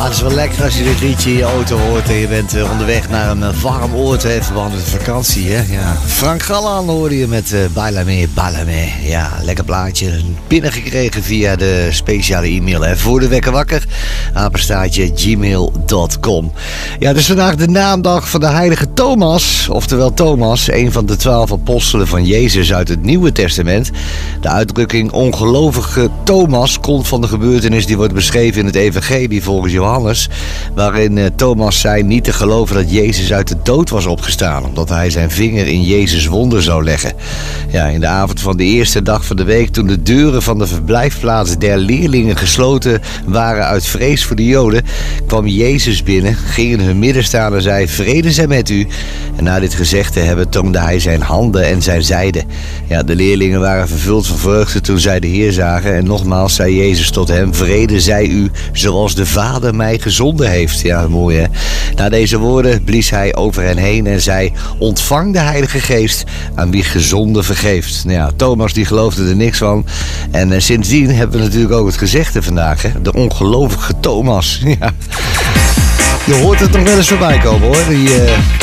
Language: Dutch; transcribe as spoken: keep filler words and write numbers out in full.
het is wel lekker als je dit liedje in je auto hoort en je bent uh, onderweg naar een uh, warm oord in verband met vakantie. Hè? Ja. Frank Gallaan hoorde je met uh, Bailame, Bailame. Ja, lekker plaatje. Binnengekregen via de speciale e-mail. Hè? Voor de wekker wakker. Apenstaartje gmail punt com. Ja, het is vandaag de naamdag van de heilige Thomas. Oftewel Thomas, een van de twaalf apostelen van Jezus uit het Nieuwe Testament. De uitdrukking ongelovige Thomas komt van de gebeurtenis die wordt beschreven in het evangelie volgens Johannes, waarin uh, Thomas zei niet te geloven dat Jezus uit de dood was opgestaan, omdat hij zijn vinger in Jezus' wonder zou leggen. Ja, in de avond van de eerste dag van de week, toen de deuren van de verblijfplaats der leerlingen gesloten waren uit vrees voor de Joden, kwam Jezus binnen, ging in hun midden staan en zei: vrede zij met u. En na dit gezegd te hebben, toonde hij zijn handen en zijn zijde. Ja, de leerlingen waren vervuld van vreugde toen zij de Heer zagen. En nogmaals zei Jezus tot hem: vrede zij u, zoals de Vader mij gezonden heeft. Ja, mooi hè. Na deze woorden blies hij over hen heen en zei: ontvang de Heilige Geest, aan wie gezonde vergeeft. Nou ja, Thomas die geloofde er niks van. En uh, sindsdien hebben we natuurlijk ook het gezegde vandaag, hè? De ongelovige Thomas. Ja. Je hoort het nog wel eens voorbij komen hoor, die... Uh...